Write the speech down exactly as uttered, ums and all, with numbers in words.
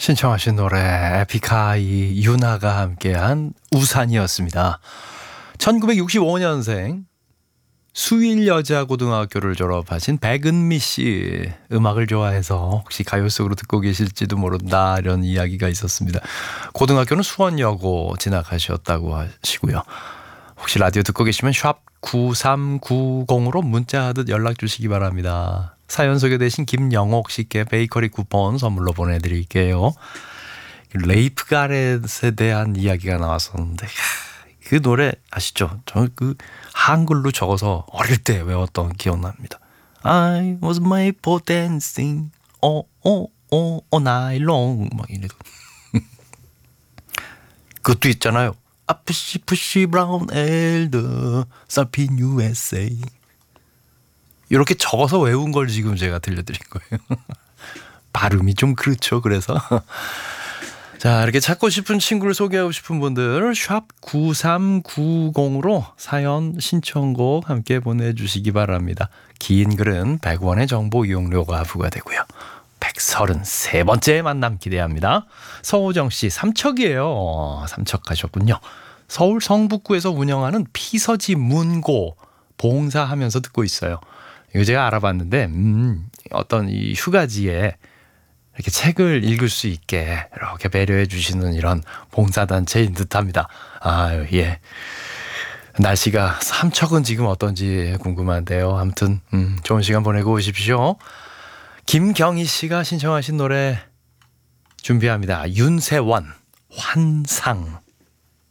신청하신 노래 에픽하이 유나가 함께한 우산이었습니다. 천구백육십오 년생 수일여자고등학교를 졸업하신 백은미 씨, 음악을 좋아해서 혹시 가요 속으로 듣고 계실지도 모른다 이런 이야기가 있었습니다. 고등학교는 수원여고 진학하셨다고 하시고요. 혹시 라디오 듣고 계시면 샵 구삼구공으로 문자하듯 연락 주시기 바랍니다. 사연 소개되신 김영옥 씨께 베이커리 쿠폰 선물로 보내드릴게요. 레이프 가렛에 대한 이야기가 나왔었는데 그 노래 아시죠? 저는 그 한글로 적어서 어릴 때 외웠던 기억납니다. I was made for dancing all, all, all, all night long 막 이래도 그것도 있잖아요. 아 푸시 푸시 브라운 엘더 살핀 유에스에이 이렇게 적어서 외운 걸 지금 제가 들려드린 거예요. 발음이 좀 그렇죠. 그래서 자, 이렇게 찾고 싶은 친구를 소개하고 싶은 분들 샵 구삼구공으로 사연 신청곡 함께 보내주시기 바랍니다. 긴 글은 백 원의 정보 이용료가 부과되고요. 백삼십삼 번째 만남 기대합니다. 서호정 씨 삼척이에요. 삼척 가셨군요. 서울 성북구에서 운영하는 피서지 문고 봉사하면서 듣고 있어요. 이거 제가 알아봤는데 음, 어떤 이 휴가지에 이렇게 책을 읽을 수 있게 이렇게 배려해 주시는 이런 봉사단체인 듯합니다. 아유, 예. 날씨가 삼척은 지금 어떤지 궁금한데요. 아무튼 음, 좋은 시간 보내고 오십시오. 김경희 씨가 신청하신 노래 준비합니다. 윤세원 환상.